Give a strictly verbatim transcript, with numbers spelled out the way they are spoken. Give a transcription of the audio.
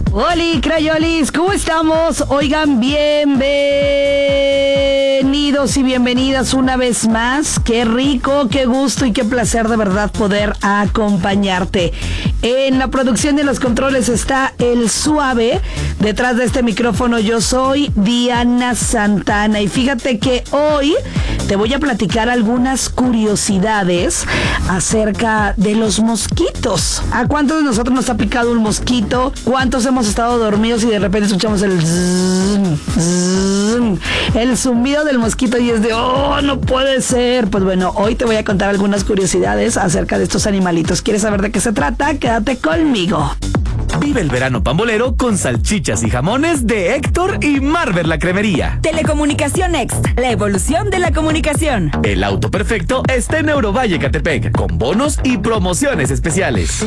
Oli, crayolis, ¿cómo estamos? Oigan, bienvenidos y bienvenidas una vez más. Qué rico, qué gusto y qué placer de verdad poder acompañarte. En la producción de los controles está el Suave. Detrás de este micrófono yo soy Diana Santana. Y fíjate que hoy te voy a platicar algunas curiosidades acerca de los mosquitos. ¿A cuántos de nosotros nos ha picado un mosquito? ¿Cuántos hemos estado dormidos y de repente escuchamos el zzz, zzz, el zumbido del mosquito y es de ¡oh, no puede ser! Pues bueno, hoy te voy a contar algunas curiosidades acerca de estos animalitos. ¿Quieres saber de qué se trata? Quédate conmigo. Vive el verano pambolero con salchichas y jamones de Héctor y Marver la Cremería. Telecomunicación Next, la evolución de la comunicación. El auto perfecto está en Eurovalle, Catepec, con bonos y promociones especiales.